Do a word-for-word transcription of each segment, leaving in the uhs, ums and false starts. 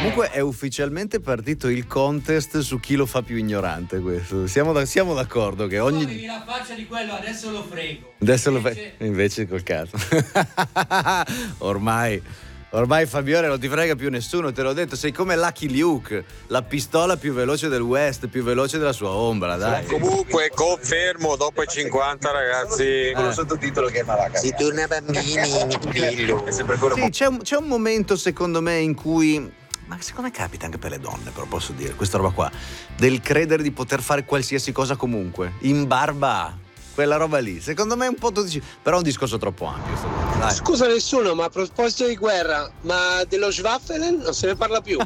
Comunque è ufficialmente partito il contest su chi lo fa più ignorante questo. Siamo, da, siamo d'accordo che ogni... Tu avevi la faccia di quello, adesso lo frego. Adesso invece... lo fai. Invece col cazzo. Ormai... Ormai Fabione non ti frega più nessuno, te l'ho detto, sei come Lucky Luke, la pistola più veloce del West, più veloce della sua ombra, dai. Comunque confermo, dopo i cinquanta ragazzi, Eh. con lo sottotitolo che è Malaga. Si torna bambini, pillo. È sempre quello. Sì, c'è un, c'è un momento secondo me in cui, ma secondo me capita anche per le donne, però posso dire, questa roba qua, del credere di poter fare qualsiasi cosa comunque, in barba a quella roba lì, secondo me è un po' tutto, però è un discorso troppo ampio. Dai. Scusa nessuno, ma a proposito di guerra, ma dello Schwaffelen non se ne parla più.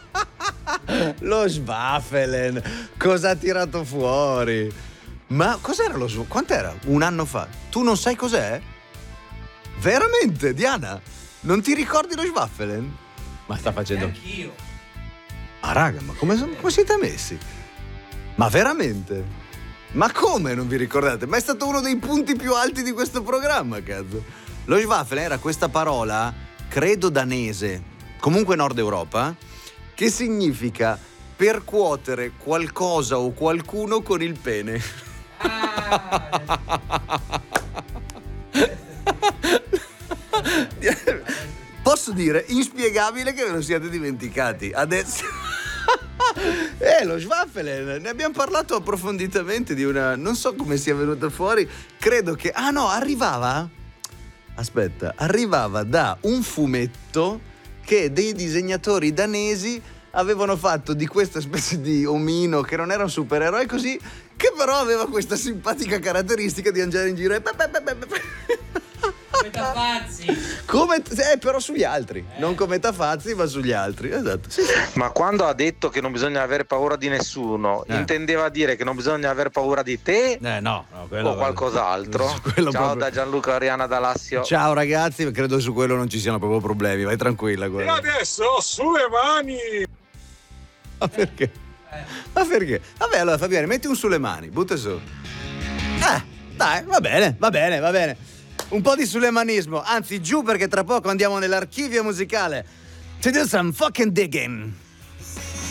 Lo Schwaffelen, cosa ha tirato fuori? Ma cos'era lo Schwaffelen? Quant'era? Un anno fa? Tu non sai cos'è? Veramente, Diana? Non ti ricordi lo Schwaffelen? Ma sta facendo... Anch'io. Ah raga, ma come, come siete messi? Ma veramente? Ma come non vi ricordate? Ma è stato uno dei punti più alti di questo programma, cazzo. Lo Schwaffelen era questa parola, credo danese, comunque Nord Europa, che significa percuotere qualcosa o qualcuno con il pene. Ah. Posso dire, inspiegabile che ve lo siate dimenticati. Adesso... Eh, lo Schwaffelen, ne abbiamo parlato approfonditamente di una... Non so come sia venuta fuori, credo che... Ah no, arrivava... Aspetta, arrivava da un fumetto che dei disegnatori danesi avevano fatto di questa specie di omino che non era un supereroe così, che però aveva questa simpatica caratteristica di andare in giro e... Come Tafazzi. Come, eh, però sugli altri, eh. Non come Tafazzi, ma sugli altri, esatto. Sì, sì. Ma quando ha detto che non bisogna avere paura di nessuno, eh. intendeva dire che non bisogna avere paura di te? Eh no, no quello, o qualcos'altro? Quello Ciao proprio... da Gianluca Ariana D'Alassio. Ciao ragazzi, credo su quello non ci siano proprio problemi, vai tranquilla. Guarda. E adesso sulle mani! Ma perché? Eh. Ma perché? Vabbè, allora Fabione, metti un sulle mani, butta su. Eh, dai, va bene, va bene, va bene. Un po' di sulemanismo, anzi giù perché tra poco andiamo nell'archivio musicale to do some fucking digging.